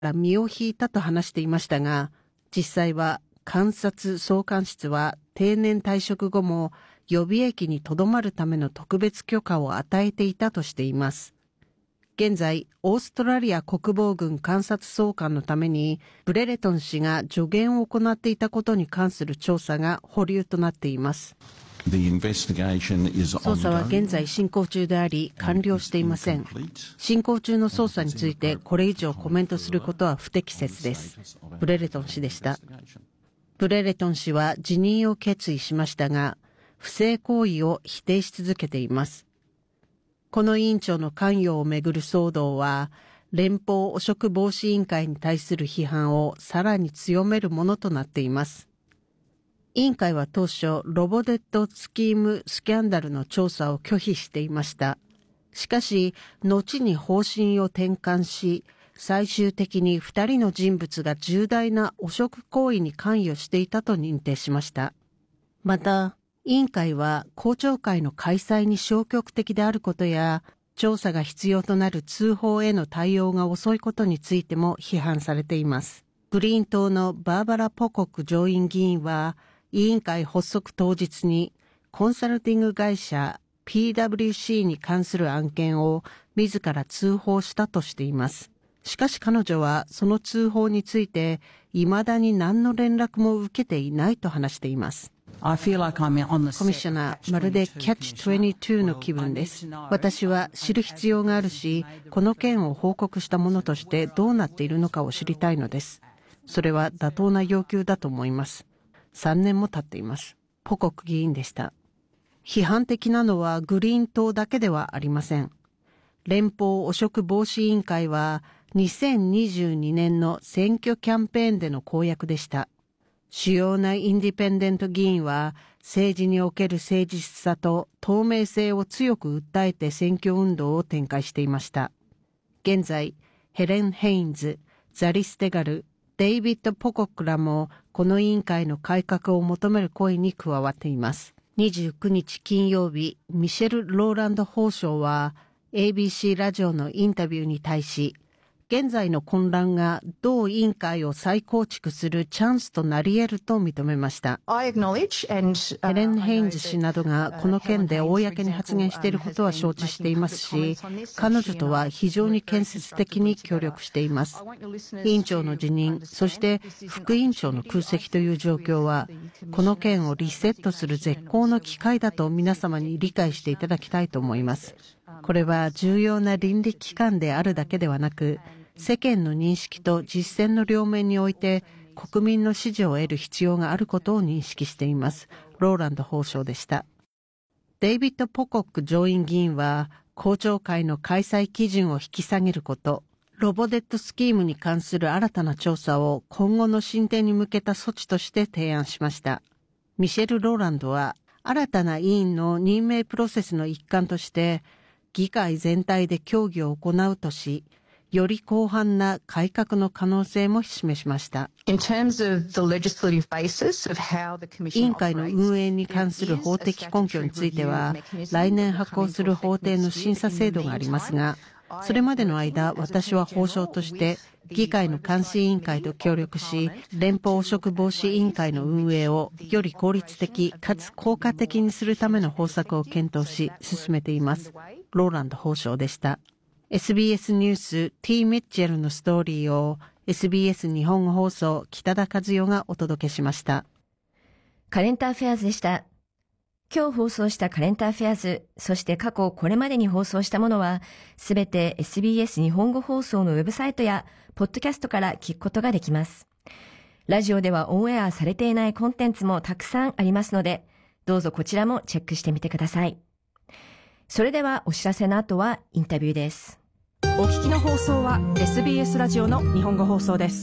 ら身を引いたと話していましたが、実際は監察総監室は定年退職後も予備役にとどまるための特別許可を与えていたとしています。現在、オーストラリア国防軍監察総監のためにブレレトン氏が助言を行っていたことに関する調査が保留となっています。捜査は現在進行中であり、完了していません。進行中の捜査についてこれ以上コメントすることは不適切です。ブレレトン氏でした。ブレレトン氏は辞任を決意しましたが、不正行為を否定し続けています。この委員長の関与をめぐる騒動は、連邦汚職防止委員会に対する批判をさらに強めるものとなっています。委員会は当初、ロボデットスキームスキャンダルの調査を拒否していました。しかし、後に方針を転換し、最終的に2人の人物が重大な汚職行為に関与していたと認定しました。また、委員会は公聴会の開催に消極的であることや、調査が必要となる通報への対応が遅いことについても批判されています。グリーン党のバーバラ・ポコック上院議員は、委員会発足当日にコンサルティング会社 PwC に関する案件を自ら通報したとしています。しかし彼女はその通報について未だに何の連絡も受けていないと話しています。コミッショナー、まるでキャッチ22の気分です。私は知る必要があるし、この件を報告したものとしてどうなっているのかを知りたいのです。それは妥当な要求だと思います。3年も経っています。ポコック議員でした。批判的なのはグリーン党だけではありません。連邦汚職防止委員会は2022年の選挙キャンペーンでの公約でした。主要なインディペンデント議員は政治における誠実さと透明性を強く訴えて選挙運動を展開していました。現在、ヘレン・ヘインズ、ザリス・テガル、デイビッド・ポコックらもこの委員会の改革を求める声に加わっています。29日金曜日、ミシェル・ローランド法相は ABC ラジオのインタビューに対し、現在の混乱が同委員会を再構築するチャンスとなり得ると認めました。ヘレン・ヘインズ氏などがこの件で公に発言していることは承知していますし、彼女とは非常に建設的に協力しています。委員長の辞任、そして副委員長の空席という状況は、この件をリセットする絶好の機会だと皆様に理解していただきたいと思います。これは重要な倫理機関であるだけではなく、世間の認識と実践の両面において国民の支持を得る必要があることを認識しています。ローランド法相でした。デイビッド・ポコック上院議員は公聴会の開催基準を引き下げること、ロボデットスキームに関する新たな調査を今後の進展に向けた措置として提案しました。ミシェル・ローランドは新たな委員の任命プロセスの一環として議会全体で協議を行うとし、より広範な改革の可能性も示しました。委員会の運営に関する法的根拠については、来年発行する法廷の審査制度がありますが、それまでの間、私は法相として議会の監視委員会と協力し、連邦汚職防止委員会の運営をより効率的かつ効果的にするための方策を検討し、進めています。ローランド法相でした。SBS ニュース T ミッチェルのストーリーを SBS 日本語放送北田和代がお届けしました。 カレンターフェアーズでした。今日放送したカレンターフェアーズ、そして過去これまでに放送したものはすべて SBS 日本語放送のウェブサイトやポッドキャストから聞くことができます。ラジオではオンエアされていないコンテンツもたくさんありますので、どうぞこちらもチェックしてみてください。それではお知らせの後はインタビューです。 お聞きの放送は SBS ラジオの日本語放送です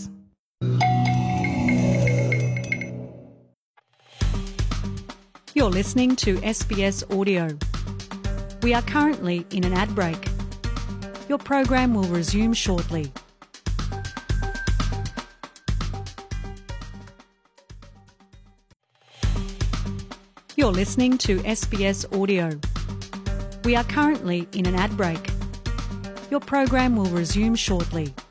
。You're listening to SBS Audio. We are currently in an ad break. Your program will resume shortly. You're listening to SBS Audio. We are currently in an ad break. Your program will resume shortly.